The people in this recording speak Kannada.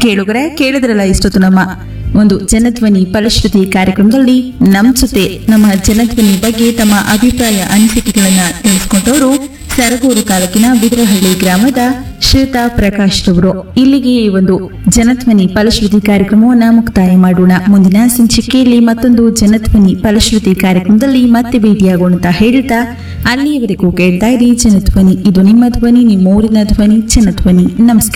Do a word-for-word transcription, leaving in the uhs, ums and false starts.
ಕೇಳುಗರೆ ಕೇಳಿದ್ರಲ್ಲ ಇಷ್ಟೊತ್ತು ನಮ್ಮ ಒಂದು ಜನಧ್ವನಿ ಫಲಶ್ರುತಿ ಕಾರ್ಯಕ್ರಮದಲ್ಲಿ ನಮ್ ಜೊತೆ ನಮ್ಮ ಜನಧ್ವನಿ ಬಗ್ಗೆ ತಮ್ಮ ಅಭಿಪ್ರಾಯ ಅನಿಸಿಕೆಗಳನ್ನ ತಿಳಿಸ್ಕೊಂಡವರು ಸರಗೂರು ತಾಲೂಕಿನ ಬಿದರಹಳ್ಳಿ ಗ್ರಾಮದ ಶ್ವೇತಾ ಪ್ರಕಾಶ್ ರವರು. ಇಲ್ಲಿಗೆ ಈ ಒಂದು ಜನಧ್ವನಿ ಫಲಶ್ರುತಿ ಕಾರ್ಯಕ್ರಮವನ್ನ ಮುಕ್ತಾಯ ಮಾಡೋಣ. ಮುಂದಿನ ಸಂಚಿಕೆಯಲ್ಲಿ ಮತ್ತೊಂದು ಜನಧ್ವನಿ ಫಲಶ್ರುತಿ ಕಾರ್ಯಕ್ರಮದಲ್ಲಿ ಮತ್ತೆ ಭೇಟಿಯಾಗೋಣ ಅಂತ ಹೇಳ್ತಾ ಅಲ್ಲಿಯವರೆಗೂ ಕೇಳ್ತಾ ಇರಿ ಜನಧ್ವನಿ. ಇದು ನಿಮ್ಮ ಧ್ವನಿ, ನಿಮ್ಮ ಊರಿನ ಧ್ವನಿ, ಜನಧ್ವನಿ. ನಮಸ್ಕಾರ.